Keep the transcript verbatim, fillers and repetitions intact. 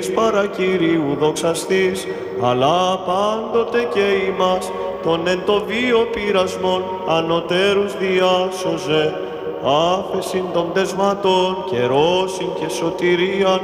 της παρακυρίου δοξαστής, αλλά πάντοτε και ημάς των εν το βίο πειρασμών ανωτέρους διάσωζε, άφεσιν των πτεσμάτων και ρώσιν και σωτηρίαν